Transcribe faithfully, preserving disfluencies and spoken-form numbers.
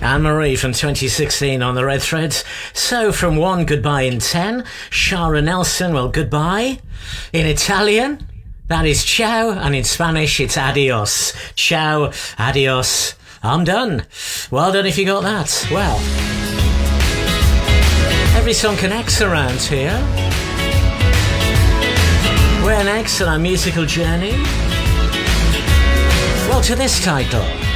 Anne-Marie from twenty sixteen on the Red Threads. So from one, goodbye in ten. Shara Nelson, well, goodbye. In Italian, that is ciao, and in Spanish, it's adios. Ciao, adios. I'm done. Well done if you got that. Well, every song connects around here. Where next on our musical journey? Well, to this title.